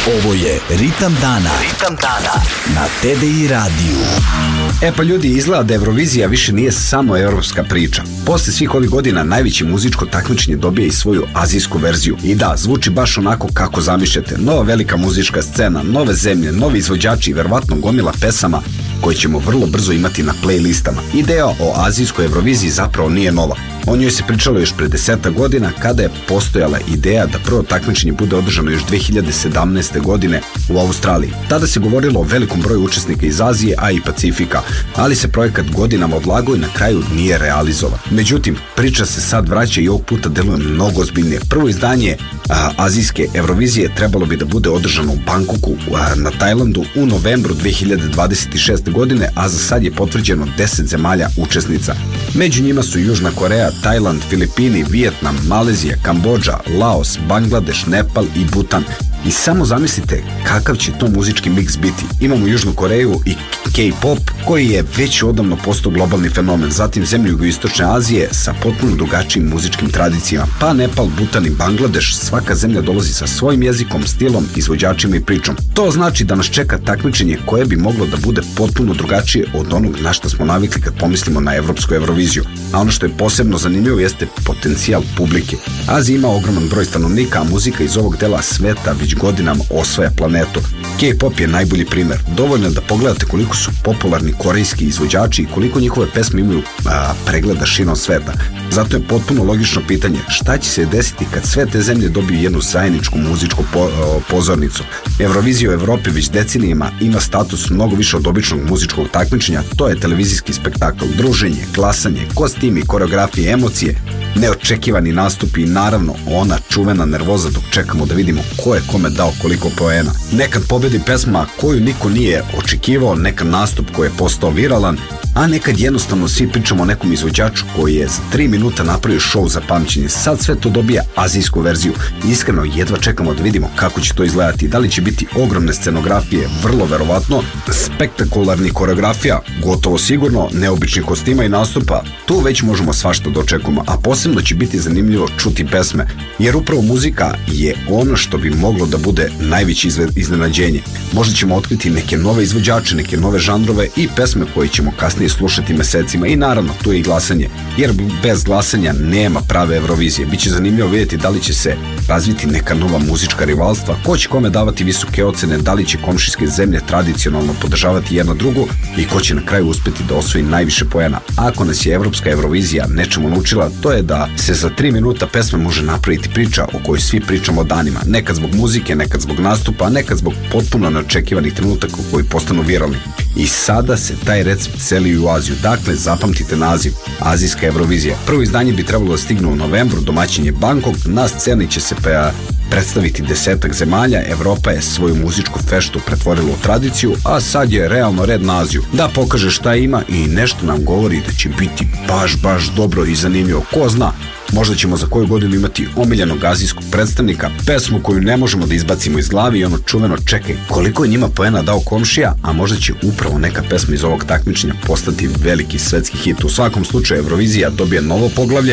Ovo je Ritam dana. Ritam dana na TDI radiju. Pa ljudi, izgleda da Eurovizija više nije samo evropska priča. Posle svih ovih godina najveće muzičko takmičenje dobije i svoju azijsku verziju. I da, zvuči baš onako kako zamišljate. Nova velika muzička scena, nove zemlje, novi izvođači i verovatno gomila pesama koje ćemo vrlo brzo imati na playlistama. Ideja o azijskoj Euroviziji zapravo nije nova. O njoj se pričalo još pre 10 godina kada je postojala ideja da prvo takmičenje bude održano još 2017. godine u Australiji. Tada se govorilo o velikom broju učesnika iz Azije, a i Pacifika, ali se projekat godinama odlagao i na kraju nije realizovan. Međutim, priča se sad vraća i ovog puta deluje mnogo ozbiljnije. Prvo izdanje azijske Eurovizije trebalo bi da bude održano u Bangkoku na Tajlandu u novembru 2026. godine, a za sad je potvrđeno 10 zemalja učesnica. Među njima su Južna Koreja, Tajland, Filipini, Vijetnam, Malezija, Kambodža, Laos, Bangladeš, Nepal i Butan. I samo zamislite kakav će to muzički miks biti. Imamo Južnu Koreju i K-pop koji je već odavno postao globalni fenomen. Zatim zemlju jugoistočne Azije sa potpuno drugačijim muzičkim tradicijama. Pa Nepal, Butan i Bangladeš, svaka zemlja dolazi sa svojim jezikom, stilom, izvođačima i pričom. To znači da nas čeka takmičenje koje bi moglo da bude potpuno drugačije od onog na što smo navikli kad pomislimo na evropsku Euroviziju. A ono što je posebno zanimljivo jeste potencijal publike. Azija ima ogroman broj stanovnika, a muzika iz ovog dela sveta već godinama osvaja planetu. K-pop je najbolji primer. Dovoljno je da pogledate koliko su popularni korejski izvođači i koliko njihove pesme imaju pregleda širom sveta. Zato je potpuno logično pitanje šta će se desiti kad sve te zemlje dobiju jednu zajedničku muzičku pozornicu. Eurovizija u Evropi već decenijima ima status mnogo više od običnog muzičkog takmičenja. To je televizijski spektakl, druženje, glasanje, kostimi, koreografije, emocije, neočekivani nastupi i naravno ona čuvena nervoza dok čekamo da vidimo ko je kome dao koliko poena. Nekad pobedi pesma koju niko nije očekivao, nekad nastup koji je postao viralan, a nekad jednostavno svi pričamo o nekom izvođaču koji je za 3 minuta napravio show za pamćenje. Sad sve to dobija azijsku verziju. Iskreno jedva čekamo da vidimo kako će to izgledati. Da li će biti ogromne scenografije, vrlo verovatno, spektakularni koreografija, gotovo sigurno, neobičnih kostima i nastupa. Tu već možemo svašta da očekujemo, a posebno će biti zanimljivo čuti pesme, jer upravo muzika je ono što bi moglo da bude najveće iznenađenje. Možda ćemo otkriti neke nove izvođače, neke nove žanrove i pesme koje ćemo kasnije slušati mesecima i naravno tu je i glasanje, jer bez glasanja nema prave Eurovizije. Biće zanimljivo vidjeti da li će se razviti neka nova muzička rivalstva, ko će kome davati visoke ocene, da li će komšijske zemlje tradicionalno podržavati jedna drugu i ko će na kraju uspeti da osvoji najviše poena. Ako nas je evropska Eurovizija nečemu naučila, to je da se za 3 minuta pesme može napraviti priča o kojoj svi pričamo danima, nekad zbog muzike, nekad zbog nastupa, nekad zbog potpuno neočekivanih trenutaka koji postanu viralni. I sada se taj recept seli u Aziju. Dakle, zapamtite naziv Azijska Eurovizija. Prvo izdanje bi trebalo da stigne u novembru, domaćin je Bangkok, na sceni će se predstaviti 10 zemalja. Evropa je svoju muzičku feštu pretvorila u tradiciju, a sad je realno red na Aziju. Da pokaže šta ima i nešto nam govori da će biti baš dobro i zanimljivo. Ko zna, možda ćemo za koju godinu imati omiljenog azijskog predstavnika, pesmu koju ne možemo da izbacimo iz glavi i ono čuveno čekaj koliko je njima poena dao komšija, a možda će upravo neka pesma iz ovog takmičenja postati veliki svetski hit. U svakom slučaju Eurovizija dobije novo poglavlje,